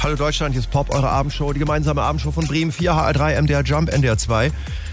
Hallo Deutschland, hier ist Pop, eure Abendshow, die gemeinsame Abendshow von Bremen 4, HR3, MDR Jump, NDR 2.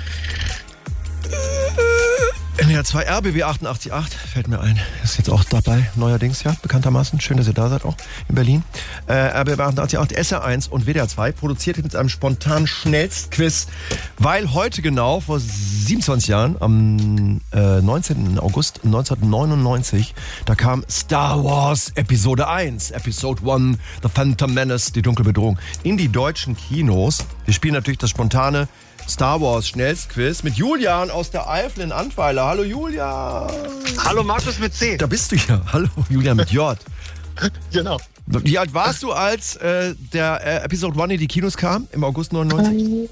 NDR 2, RBB 88.8, fällt mir ein. Ist jetzt auch dabei, neuerdings, ja, bekanntermaßen. Schön, dass ihr da seid, auch in Berlin. RBB 88.8, SR1 und WDR 2 produziert mit einem spontanen Schnellstquiz, weil heute genau, vor 27 Jahren, am 19. August 1999, da kam Star Wars Episode 1, Episode 1, The Phantom Menace, die dunkle Bedrohung, in die deutschen Kinos. Wir spielen natürlich das spontane Star Wars Schnellstquiz mit Julian aus der Eifel in Antweiler. Hallo Julian. Hallo Markus mit C. Da bist du ja. Hallo Julian mit J. Genau. Wie alt warst du, als der Episode 1 in die Kinos kam? Im August 99?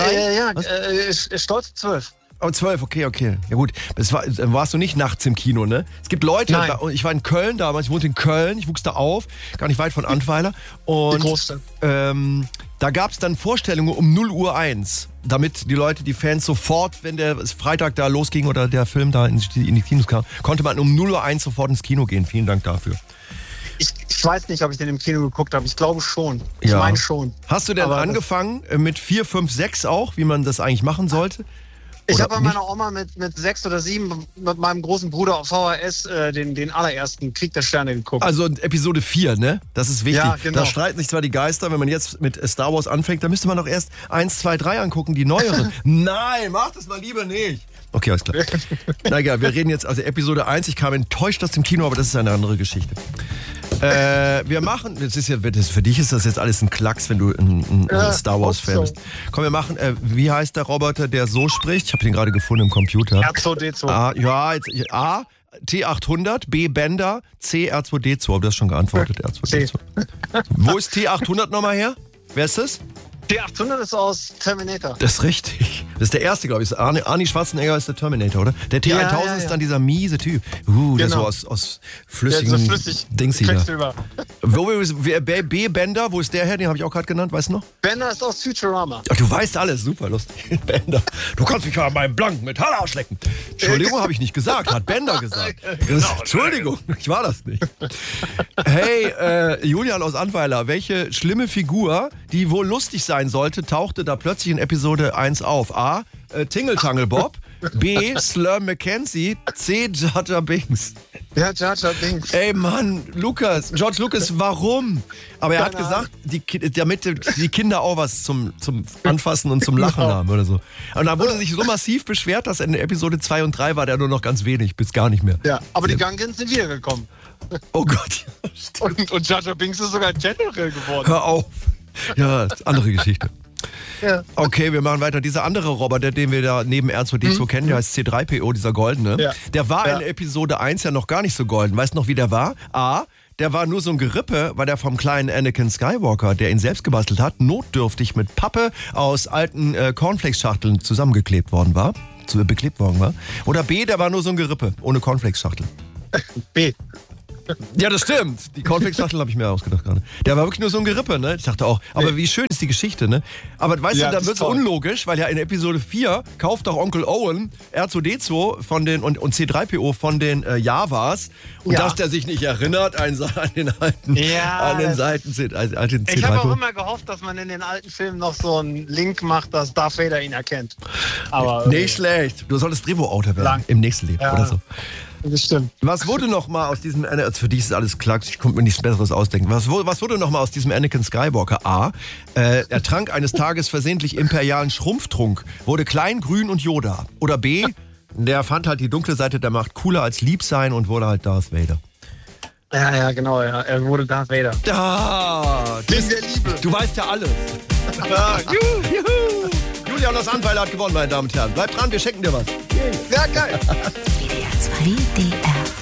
Stolz 12. Oh, 12, okay. Ja gut, warst du nicht nachts im Kino, ne? Es gibt Leute, ich war in Köln damals, ich wohnte in Köln, ich wuchs da auf, gar nicht weit von Antweiler. Und die Großstadt. Da gab es dann Vorstellungen um 0:01, damit die Leute, die Fans sofort, wenn der Freitag da losging oder der Film da in die Kinos kam, konnte man um 0:01 sofort ins Kino gehen. Vielen Dank dafür. Ich weiß nicht, ob ich den im Kino geguckt habe. Ich glaube schon. Ich meine schon. Hast du denn angefangen mit 4, 5, 6 auch, wie man das eigentlich machen sollte? Ich habe bei meiner Oma mit 6 oder 7 mit meinem großen Bruder auf VHS den allerersten Krieg der Sterne geguckt. Also Episode 4, ne? Das ist wichtig. Ja, genau. Da streiten sich zwar die Geister, wenn man jetzt mit Star Wars anfängt, da müsste man doch erst 1, 2, 3 angucken, die neuere. Nein, mach das mal lieber nicht. Okay, alles klar. Na egal, wir reden jetzt, also Episode 1, ich kam enttäuscht aus dem Kino, aber das ist eine andere Geschichte. Wir machen, für dich ist das jetzt alles ein Klacks, wenn du ein Star Wars-Fan bist. Komm, wir machen, wie heißt der Roboter, der so spricht? Ich habe den gerade gefunden im Computer. R2D2. A, T800, B, Bender, C, R2D2. Aber du hast schon geantwortet, R2D2. Wo ist T800 nochmal her? Wer ist das? T800 ist aus Terminator. Das ist richtig. Das ist der erste, glaube ich. Arnie Schwarzenegger ist der Terminator, oder? Der T1000 ist dann dieser miese Typ. Der so aus flüssigen Dings hier. B, Bender, wo ist der her? Den habe ich auch gerade genannt, weißt du noch? Bender ist aus Futurama. Ach, du weißt alles, super lustig. Bender. Du kannst mich ja an meinem blanken Metall ausschlecken. Entschuldigung, habe ich nicht gesagt, hat Bender gesagt. Entschuldigung, ich war das nicht. Hey, Julian aus Antweiler, welche schlimme Figur, die wohl lustig sein sollte, tauchte da plötzlich in Episode 1 auf? A, Tingle Tangle Bob, B, Slur McKenzie, C, Jar Jar Binks. Ja, Jar Jar Binks. Ey Mann, George Lucas, warum? Aber er hat gesagt, damit die Kinder auch was zum Anfassen und zum Lachen haben oder so. Und da wurde sich so massiv beschwert, dass in Episode 2 und 3 war der nur noch ganz wenig, bis gar nicht mehr. Ja, aber die Gungans sind wiedergekommen. Oh Gott. Und Jar Jar Binks ist sogar ein General geworden. Hör auf. Ja, andere Geschichte. Ja. Okay, wir machen weiter. Dieser andere Roboter, den wir da neben R2D2 kennen, der heißt C3PO, dieser goldene. Ja. Der war in Episode 1 ja noch gar nicht so golden. Weißt du noch, wie der war? A, der war nur so ein Gerippe, weil der vom kleinen Anakin Skywalker, der ihn selbst gebastelt hat, notdürftig mit Pappe aus alten Cornflakes-Schachteln zusammengeklebt worden war. Beklebt worden war. Oder B, der war nur so ein Gerippe, ohne Cornflakes-Schachtel. B. Ja, das stimmt. Die Cornflakes-Schachtel habe ich mir ausgedacht gerade. Der war wirklich nur so ein Gerippe, ne? Ich dachte auch, aber wie schön ist die Geschichte, ne? Aber weißt du, da wird es unlogisch, weil ja in Episode 4 kauft doch Onkel Owen R2D2 von den und C3PO von den Javas und dass der sich nicht erinnert an den alten Seiten C3PO. Ich habe auch immer gehofft, dass man in den alten Filmen noch so einen Link macht, dass Darth Vader ihn erkennt. Aber nicht schlecht. Du solltest Drehbuchautor werden im nächsten Leben oder so. Bestimmt. Was wurde noch mal aus diesem, für dich ist alles Klacks, ich konnte mir nichts Besseres ausdenken. Was wurde noch mal aus diesem Anakin Skywalker? A, er trank eines Tages versehentlich imperialen Schrumpftrunk, wurde klein, grün und Yoda. Oder B, der fand halt die dunkle Seite der Macht cooler als lieb sein und wurde halt Darth Vader. Ja, genau, ja. Er wurde Darth Vader. Wegen der Liebe. Du weißt ja alles. Juhu. Julian aus Antweiler hat gewonnen, meine Damen und Herren. Bleib dran, wir schenken dir was. Ja, geil. WDR 2